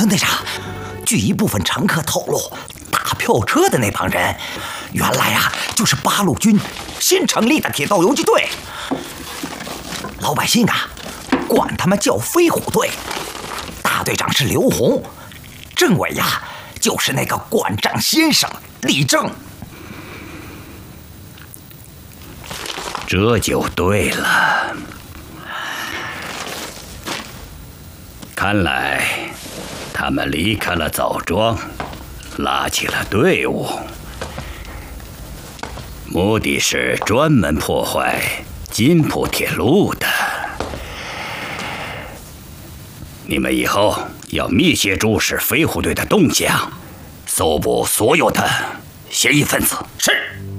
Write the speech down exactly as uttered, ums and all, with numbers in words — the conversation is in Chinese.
村队长，据一部分乘客透露，打票车的那帮人，原来啊就是八路军新成立的铁道游击队。老百姓啊，管他们叫飞虎队。大队长是刘洪，政委呀就是那个管账先生李正。 这就对了。看来他们离开了枣庄，拉起了队伍，目的是专门破坏津浦铁路的。你们以后要密切注视飞虎队的动向，搜捕所有的嫌疑分子。 是。